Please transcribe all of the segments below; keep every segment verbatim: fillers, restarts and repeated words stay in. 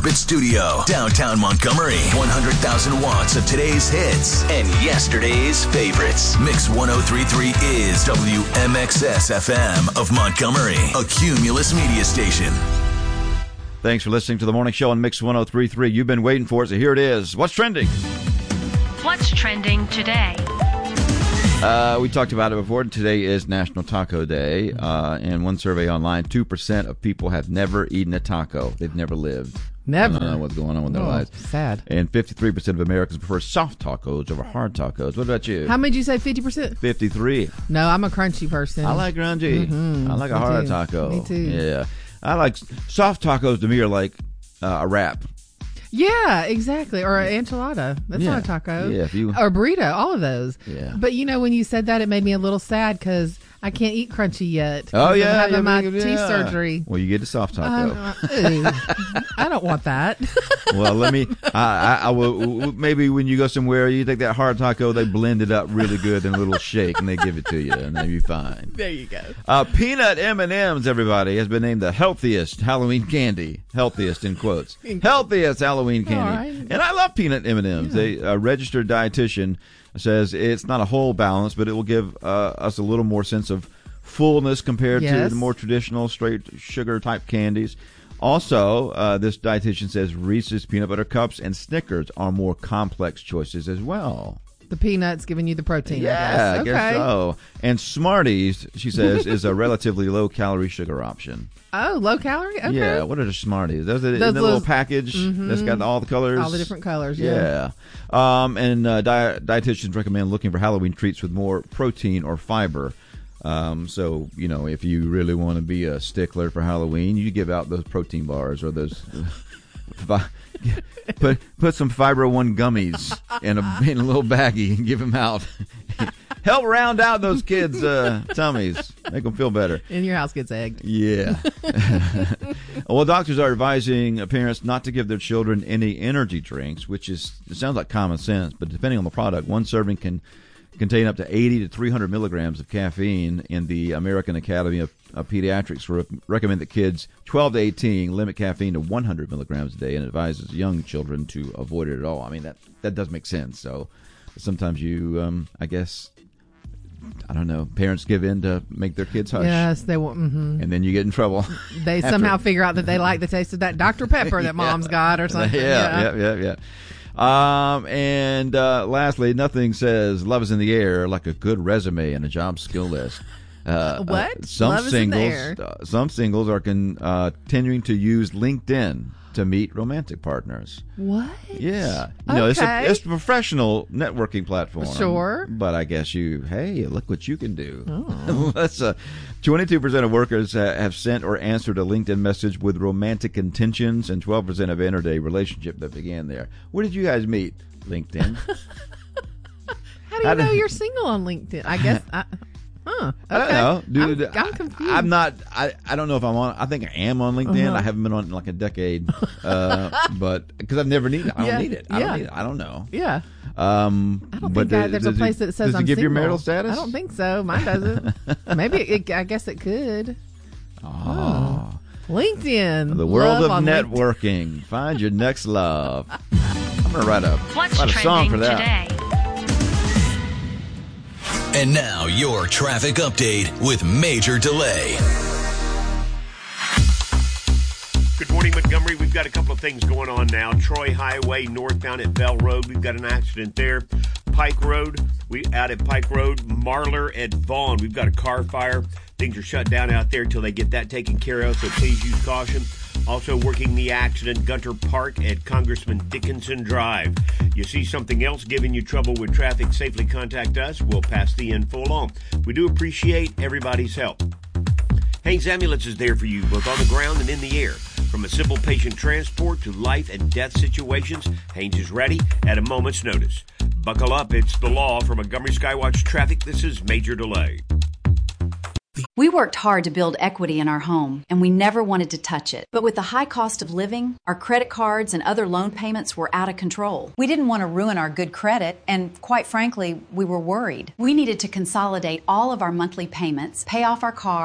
carpet studio. Downtown Montgomery. one hundred thousand watts of today's hits and yesterday's favorites. Mix one oh three point three is W M X S F M of Montgomery, a Cumulus media station. Thanks for listening to the morning show on Mix one oh three point three. You've been waiting for it, so here it is. What's trending? What's trending today? Uh, we talked about it before. Today is National Taco Day. Uh, in one survey online, two percent of people have never eaten a taco. They've never lived. Never. I don't know what's going on with their oh, lives. Sad. And fifty-three percent of Americans prefer soft tacos over hard tacos. What about you? How many did you say, fifty percent? fifty-three. No, I'm a crunchy person. I like crunchy. Mm-hmm. I like Me a hard too. taco. Me too. Yeah. I like soft tacos. To me are like uh, a wrap. Yeah, exactly. Or an enchilada. That's Yeah. not a taco. Yeah, if you- Or a burrito. All of those. Yeah. But, you know, when you said that, it made me a little sad because I can't eat crunchy yet. Oh, 'cause yeah. I'm having yeah, my yeah. teeth surgery. Well, you get a soft taco. Uh, ew. I don't want that. Well, let me. I, I, I will. Maybe when you go somewhere, you take that hard taco, they blend it up really good in a little shake, and they give it to you, and then you're fine. There you go. Uh, peanut M and M's, everybody, has been named the healthiest Halloween candy. Healthiest in quotes. Healthiest Halloween candy. Right. And I love peanut M and M's. They a registered dietitian says it's not a whole balance, but it will give uh, us a little more sense of fullness compared to Yes. the more traditional straight sugar type candies. Also, uh, this dietitian says Reese's Peanut Butter Cups and Snickers are more complex choices as well. The peanuts giving you the protein, Yeah, I guess. I guess Okay. so. And Smarties, she says, is a relatively low-calorie sugar option. Oh, low calorie? Okay. Yeah, what are the Smarties? Those are in Those the little little- package that's got all the colors. All the different colors, yeah. Yeah. Um, and uh, di- dietitians recommend looking for Halloween treats with more protein or fiber. Um, so, you know, if you really want to be a stickler for Halloween, you give out those protein bars or those... fi- put put some Fibro One gummies in a, in a little baggie and give them out. Help round out those kids' uh, tummies. Make them feel better. And your house gets egged. Yeah. Well, doctors are advising parents not to give their children any energy drinks, which is it sounds like common sense, but depending on the product, one serving can contain up to eighty to three hundred milligrams of caffeine. In the American Academy of, of Pediatrics re- recommend that kids twelve to eighteen limit caffeine to one hundred milligrams a day and advises young children to avoid it at all. I mean, that, that does make sense. So sometimes you, um, I guess, I don't know, parents give in to make their kids hush. Yes, they will. Mm-hmm. And then you get in trouble. They after. somehow figure out that they like the taste of that Doctor Pepper that mom's got or something. Yeah, yeah, yeah, yeah. Um, and uh, lastly, nothing says love is in the air like a good resume and a job skill list. Uh, What? Uh, some Love is in the singles, air. uh, some singles are con, uh, continuing to use LinkedIn to meet romantic partners. What? Yeah, you know, it's a Okay. it's a professional networking platform. Sure. But I guess you, hey, look what you can do. Oh. That's uh, twenty-two percent of workers uh, have sent or answered a LinkedIn message with romantic intentions, and twelve percent have entered a relationship that began there. Where did you guys meet? LinkedIn. How do you I know don't- you're single on LinkedIn? I guess. I, huh. Okay. I don't know, dude. I'm, I'm confused. I, am not. I, I don't know if I'm on. I think I am on LinkedIn. Uh-huh. I haven't been on in like a decade, uh, but because I've never needed. it. I don't Yeah, need it. I yeah. don't need it. I don't know. Yeah. Um, I don't but think I, does- there's a does place it- that says does I'm it give single. you marital status? I don't think so. Mine doesn't. Maybe it, I guess it could. Oh. LinkedIn. The world Love of on LinkedIn. networking. Find your next love. I'm gonna write a What's write a song trending for that. today? And now your traffic update with Major Delay. Good morning, Montgomery. We've got a couple of things going on now. Troy Highway northbound at Bell Road. We've got an accident there. Pike Road. We out at Pike Road. Marlar at Vaughn. We've got a car fire. Things are shut down out there until they get that taken care of, so please use caution. Also working the accident, Gunter Park at Congressman Dickinson Drive. You see something else giving you trouble with traffic, safely contact us. We'll pass the info along. We do appreciate everybody's help. Haynes Ambulance is there for you, both on the ground and in the air. From a simple patient transport to life and death situations, Haynes is ready at a moment's notice. Buckle up, it's the law. For Montgomery Skywatch Traffic, this is Major Delay. We worked hard to build equity in our home, and we never wanted to touch it. But with the high cost of living, our credit cards and other loan payments were out of control. We didn't want to ruin our good credit, and quite frankly, we were worried. We needed to consolidate all of our monthly payments, pay off our car,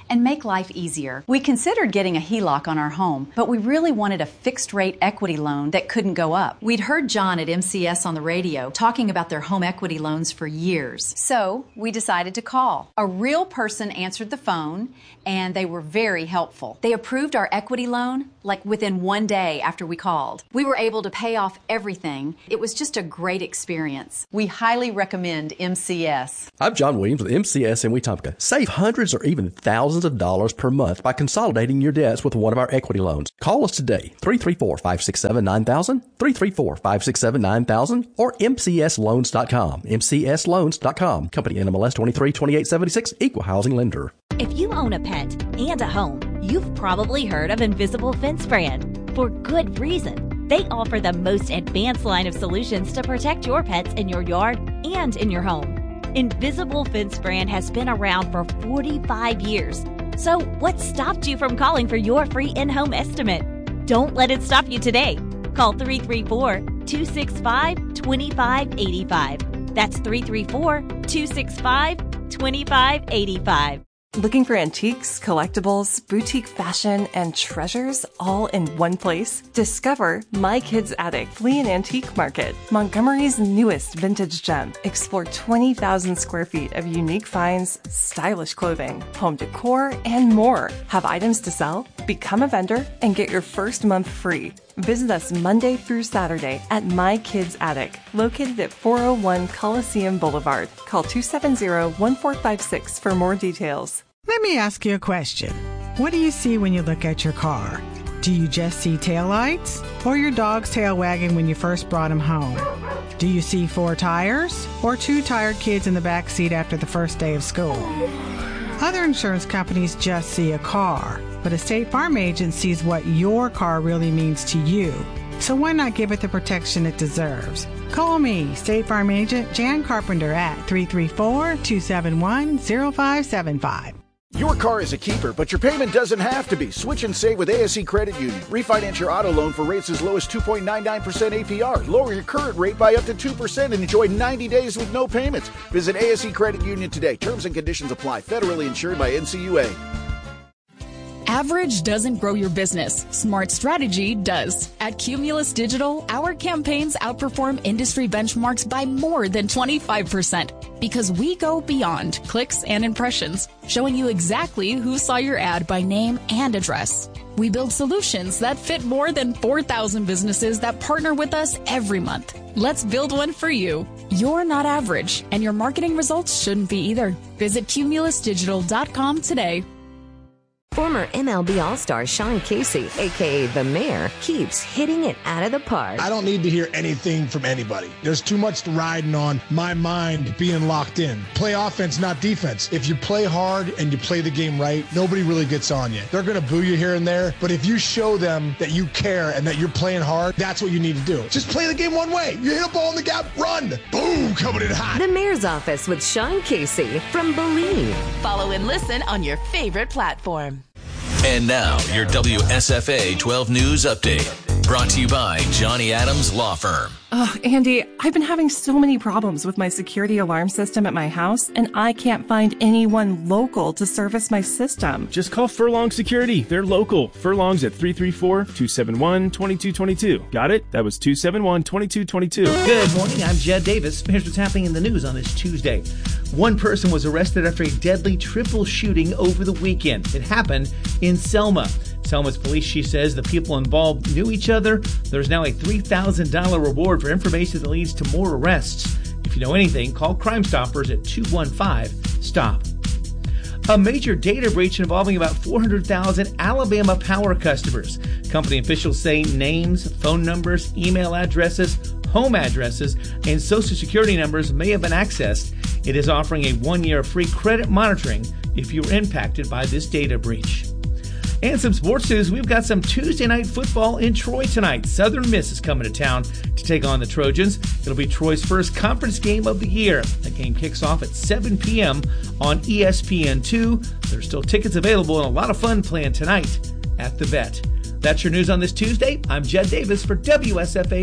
and make life easier. We considered getting a H E L O C on our home, but we really wanted a fixed-rate equity loan that couldn't go up. We'd heard John at M C S on the radio talking about their home equity loans for years. So we decided to call. A real person answered the phone, and they were very helpful. They approved our equity loan like within one day after we called. We were able to pay off everything. It was just a great experience. We highly recommend M C S. I'm John Williams with M C S in Wetumpka. Save hundreds or even thousands of dollars per month by consolidating your debts with one of our equity loans. Call us today, three three four, five six seven, nine thousand, three three four, five six seven, nine thousand, or M C S loans dot com. M C S loans dot com. Company N M L S twenty-three twenty-eight seventy-six, Equal Housing Lender. If you own a pet and a home, you've probably heard of Invisible Fence Brand. For good reason. They offer the most advanced line of solutions to protect your pets in your yard and in your home. Invisible Fence Brand has been around for forty-five years. So what stopped you from calling for your free in-home estimate? Don't let it stop you today. Call three three four, two six five, two five eight five. That's three three four, two six five, two five eight five. Looking for antiques, collectibles, boutique fashion, and treasures all in one place? Discover My Kids Attic Flea and Antique Market, Montgomery's newest vintage gem. Explore twenty thousand square feet of unique finds, stylish clothing, home decor, and more. Have items to sell? Become a vendor and get your first month free. Visit us Monday through Saturday at My Kids Attic, located at four oh one Coliseum Boulevard. Call two seven zero, one four five six for more details. Let me ask you a question. What do you see when you look at your car? Do you just see taillights or your dog's tail wagging when you first brought him home? Do you see four tires or two tired kids in the back seat after the first day of school? Other insurance companies just see a car, but a State Farm agent sees what your car really means to you. So why not give it the protection it deserves? Call me, State Farm agent Jan Carpenter at three three four, two seven one, zero five seven five. Your car is a keeper, but your payment doesn't have to be. Switch and save with A S E Credit Union. Refinance your auto loan for rates as low as two point nine nine percent A P R. Lower your current rate by up to two percent and enjoy ninety days with no payments. Visit A S E Credit Union today. Terms and conditions apply. Federally insured by N C U A. Average doesn't grow your business. Smart strategy does. At Cumulus Digital, our campaigns outperform industry benchmarks by more than twenty-five percent because we go beyond clicks and impressions, showing you exactly who saw your ad by name and address. We build solutions that fit more than four thousand businesses that partner with us every month. Let's build one for you. You're not average, and your marketing results shouldn't be either. Visit cumulus digital dot com today. Former M L B All-Star Sean Casey, a k a. The Mayor, keeps hitting it out of the park. I don't need to hear anything from anybody. There's too much riding on my mind being locked in. Play offense, not defense. If you play hard and you play the game right, nobody really gets on you. They're going to boo you here and there, but if you show them that you care and that you're playing hard, that's what you need to do. Just play the game one way. You hit a ball in the gap, run. Boom, coming in hot. The Mayor's Office with Sean Casey from Believe. Follow and listen on your favorite platform. And now, your W S F A twelve News Update. Brought to you by Johnny Adams Law Firm. Oh, Andy, I've been having so many problems with my security alarm system at my house, and I can't find anyone local to service my system. Just call Furlong Security. They're local. Furlong's at three three four, two seven one, two two two two. Got it? That was two seven one, two two two two. Good morning. I'm Jed Davis. Here's what's happening in the news on this Tuesday. One person was arrested after a deadly triple shooting over the weekend. It happened in Selma. Selma's police chief says the people involved knew each other. There's now a three thousand dollars reward for information that leads to more arrests. If you know anything, call Crime Stoppers at two one five, STOP. A major data breach involving about four hundred thousand Alabama Power customers. Company officials say names, phone numbers, email addresses, home addresses, and social security numbers may have been accessed. It is offering a one-year free credit monitoring if you were impacted by this data breach. And some sports news. We've got some Tuesday night football in Troy tonight. Southern Miss is coming to town to take on the Trojans. It'll be Troy's first conference game of the year. The game kicks off at seven p.m. on E S P N two. There's still tickets available and a lot of fun planned tonight at the Vet. That's your news on this Tuesday. I'm Jed Davis for W S F A